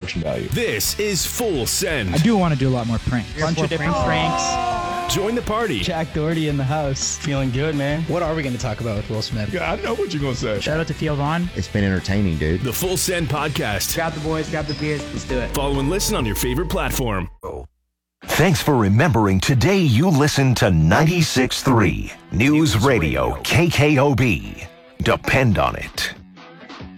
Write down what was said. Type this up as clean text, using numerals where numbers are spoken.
production value. This is Full Send. I do want to do a lot more pranks. Bunch of different pranks. Join the party. Jack Doherty in the house. Feeling good, man. What are we going to talk about with Will Smith? Yeah, I know what you're going to say. Shout out to Theo Vaughn. It's been entertaining, dude. The Full Send Podcast. Grab the boys, grab the beers, let's do it. Follow and listen on your favorite platform. Thanks for remembering today you listen to 96.3 News Radio KKOB. Depend on it.